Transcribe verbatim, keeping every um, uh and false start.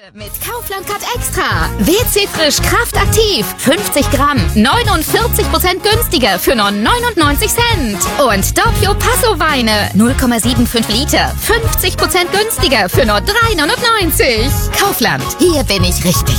Mit Kaufland Cut Extra. W C Frisch Kraftaktiv. fünfzig Gramm. neunundvierzig Prozent günstiger für nur neunundneunzig Cent. Und Doppio Passo Weine. null Komma fünfundsiebzig Liter. fünfzig Prozent günstiger für nur drei neunundneunzig. Kaufland. Hier bin ich richtig.